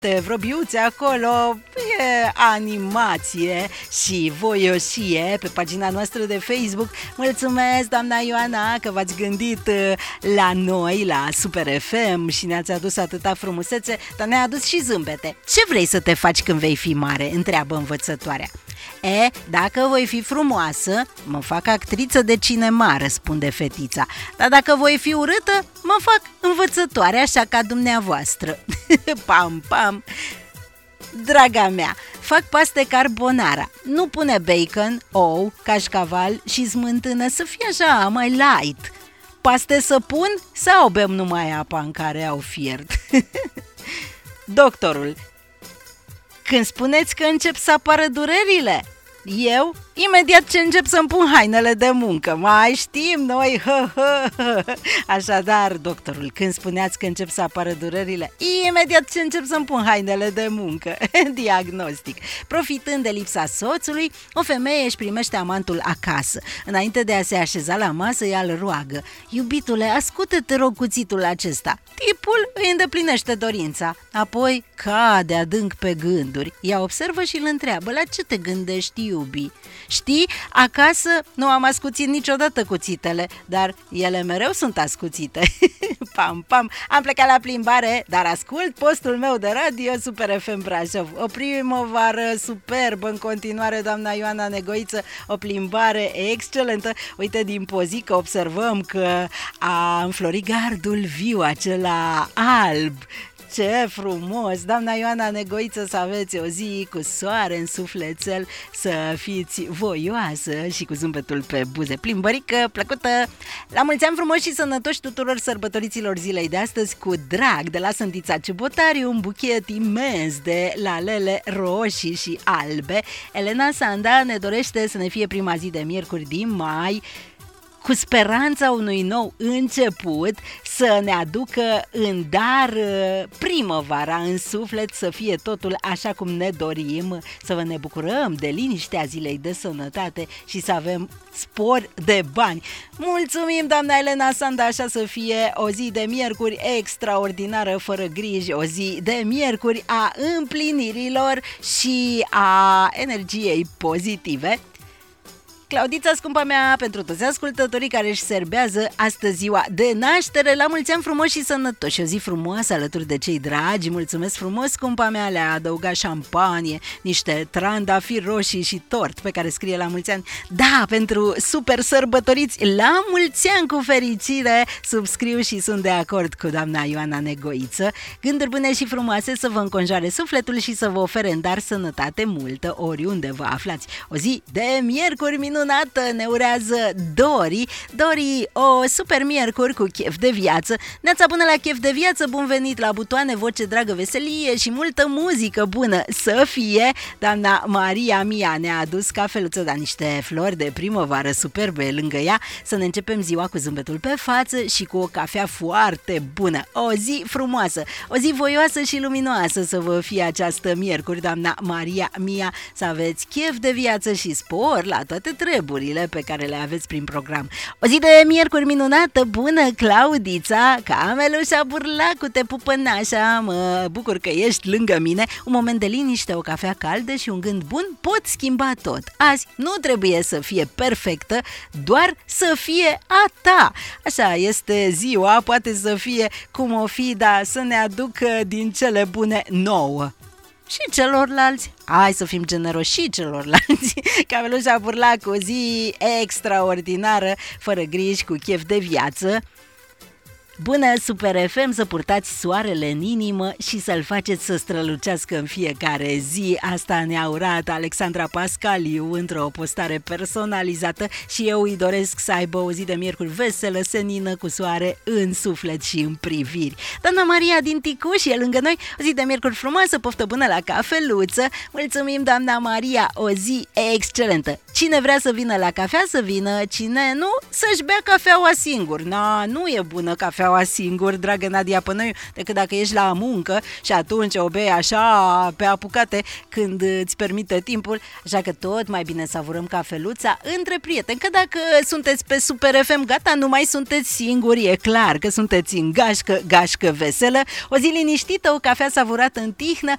vreo biuțe acolo, e animație și voioșie pe pagina noastră de Facebook. Mulțumesc, doamna Ioana, că v-ați gândit la noi, la Super FM și ne-ați adus atâta frumusețe, dar ne-a adus și zâmbete. Ce vrei să te faci când vei fi mare? Întreabă învățătoarea. Dacă voi fi frumoasă, mă fac actriță de cinema, răspunde fetița. Dar dacă voi fi urâtă, mă fac învățătoare, așa ca dumneavoastră. Pam, pam. Draga mea, fac paste carbonara. Nu pune bacon, ou, cașcaval și smântână, să fie așa, mai light. Paste să pun sau bem numai apa în care au fiert? Doctorul: când spuneți că încep să apară durerile, eu, imediat ce încep să-mi pun hainele de muncă. Mai știm noi, Așadar, doctorul, când spuneați că încep să apară durerile, imediat ce încep să-mi pun hainele de muncă. Diagnostic. Profitând de lipsa soțului, o femeie își primește amantul acasă. Înainte de a se așeza la masă, ea îl roagă: iubitule, ascultă-te, rog, cuțitul acesta. Tipul îi îndeplinește dorința. Apoi cade adânc pe gânduri. Ea observă și îl întreabă: la ce te gândești, iubi? Știi, acasă nu am ascuțit niciodată cuțitele, dar ele mereu sunt ascuțite. Pam, pam, am plecat la plimbare, dar ascult postul meu de radio Super FM Brașov. O primăvară superbă în continuare, doamna Ioana Negoiță, o plimbare excelentă. Uite, din pozică observăm că a înflorit gardul viu, acela alb. Ce frumos! Doamna Ioana Negoiță, să aveți o zi cu soare în sufletel, să fiți voioasă și cu zâmbetul pe buze. Plimbărică plăcută! La mulți ani frumoși și sănătoși tuturor sărbătoriților zilei de astăzi, cu drag de la Sântița Ciubotariu, un buchet imens de lalele roșii și albe. Elena Sanda ne dorește să ne fie prima zi de miercuri din mai, cu speranța unui nou început, să ne aducă în dar primăvara în suflet, să fie totul așa cum ne dorim, să ne bucurăm de liniștea zilei, de sănătate și să avem spor de bani. Mulțumim, doamna Elena Sanda, așa să fie o zi de miercuri extraordinară, fără griji, o zi de miercuri a împlinirilor și a energiei pozitive. Claudița, scumpa mea, pentru toți ascultătorii care își serbează astăzi ziua de naștere, la mulți ani frumoși și sănătoși, o zi frumoasă alături de cei dragi. Mulțumesc frumos, scumpa mea, le-a adăugat șampanie, niște trandafiri roșii și tort pe care scrie la mulți ani. Da, pentru super sărbătoriți, la mulți ani cu fericire, subscriu și sunt de acord cu doamna Ioana Negoiță. Gânduri bune și frumoase să vă înconjoare sufletul și să vă ofere în dar sănătate multă oriunde vă aflați. O zi de miercuri minunată ne urează Dori. Dori, o super miercuri cu chef de viață. Neața bună la chef de viață, bun venit la butoane, voce dragă, veselie și multă muzică bună să fie. Doamna Maria Mia ne-a adus cafeluță, dar niște flori de primăvară superbe lângă ea, să ne începem ziua cu zâmbetul pe față și cu o cafea foarte bună. O zi frumoasă, o zi voioasă și luminoasă să vă fie această miercuri, doamna Maria Mia, să aveți chef de viață și spor la toate treburile pe care le aveți prin program. O zi de miercuri minunată, bună, Claudița, Camelușa Burlacu, te pupă nașa, mă bucur că ești lângă mine. Un moment de liniște, o cafea caldă și un gând bun pot schimba tot. Azi nu trebuie să fie perfectă, doar să fie a ta. Așa este ziua, poate să fie cum o fi, dar să ne aducă din cele bune nouă. Și celorlalți, hai să fim generoși și celorlalți. Camelușa Burlacu, o zi extraordinară, fără griji, cu chef de viață. Bună, Super FM, să purtați soarele în inimă și să-l faceți să strălucească în fiecare zi. Asta ne-a urat Alexandra Pascaliu într-o postare personalizată și eu îi doresc să aibă o zi de miercuri veselă, senină, cu soare în suflet și în priviri. Doamna Maria din Ticuș e lângă noi, o zi de miercuri frumoasă, poftă bună la cafeluță. Mulțumim, doamna Maria, o zi excelentă. Cine vrea să vină la cafea, să vină, cine nu, să-și bea cafeaua singur. Nu e bună cafeaua cafeaua singur, dragă Nadia Pănoiu, decât dacă ești la muncă și atunci o bei așa pe apucate când îți permite timpul, așa că tot mai bine savurăm cafeluța între prieteni, că dacă sunteți pe Super FM, gata, nu mai sunteți singuri, e clar că sunteți în gașcă veselă, o zi liniștită, o cafea savurată în tihnă,